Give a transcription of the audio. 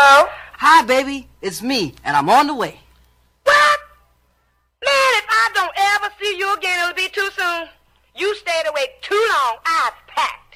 Hello? Hi, baby. It's me, and I'm on the way.